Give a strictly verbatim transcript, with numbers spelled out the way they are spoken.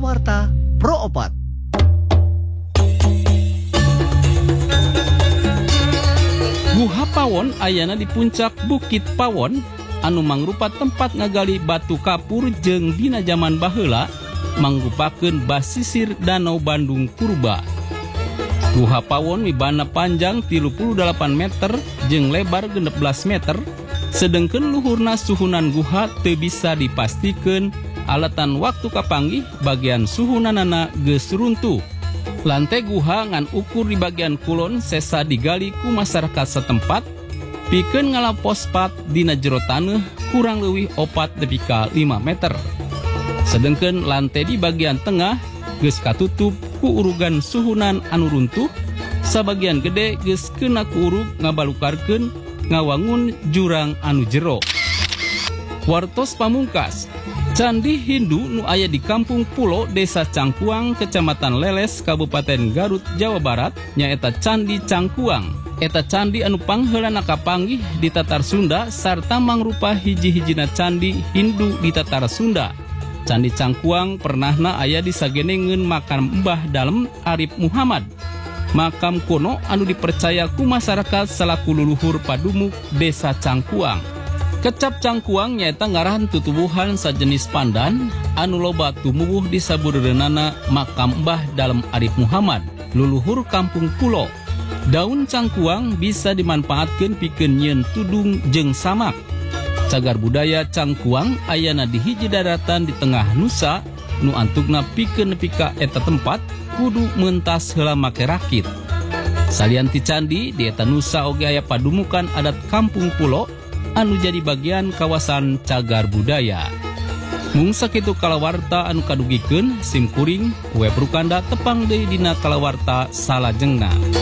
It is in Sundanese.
Kalawarta Pro Opat. Guha Pawon ayana di puncak Bukit Pawon anu mangrupa tempat ngagali batu kapur jeung dina zaman baheula mangrupakeun basisir Danau Bandung Purba. Guha Pawon mibana panjang tilu puluh dalapan meter jeung lebar genep belas meter, sedengkeun luhurna suhunan guha teu bisa dipastikeun alatan waktu kapanggih bagian suhunanana geus runtuh. Lantai guha ngan ukur di bagian kulon sesa digali ku masyarakat setempat pikeun ngalampos pat dina jero taneuh kurang leuwih opat nepi ka lima meter. Sedengkeun lantai di bagian tengah geus katutup ku urugan suhunan anu runtuh, sabagian gede geus keuna ku urug ngabalukarkeun ngawangun jurang anu jero. Wartos pamungkas, Candi Hindu nu aya di Kampung Pulo, Desa Cangkuang, Kecamatan Leles, Kabupaten Garut, Jawa Barat, nyaeta Candi Cangkuang. Eta candi anu pangheulana kapanggih di Tatar Sunda sarta mangrupa hiji-hijina candi Hindu di Tatar Sunda. Candi Cangkuang pernahna aya di sagenengeun makam Mbah Dalem Arif Muhammad. Makam kuno anu dipercaya ku masyarakat salaku luluhur padumuk Desa Cangkuang. Kecap Cangkuang nyaeta ngarahan tutubuhan sajenis pandan anu loba tumuwuh di sabureunana makam Mbah Dalem Arif Muhammad, luluhur Kampung Pulo. Daun cangkuang bisa dimanfaatkeun pikeun nyieun tudung jeung samak. Cagar budaya Cangkuang ayana di hiji daratan di tengah Nusa nu antugna pikeun nepi ka eta tempat kudu meuntas heula make rakit. Salian ti candi di eta Nusa oge aya padumukan adat Kampung Pulo anu jadi bagian kawasan cagar budaya. Mung sakitu kalawarta anu kadugikeun sim kuring we Prukanda tepang deui dina kalawarta salajengna.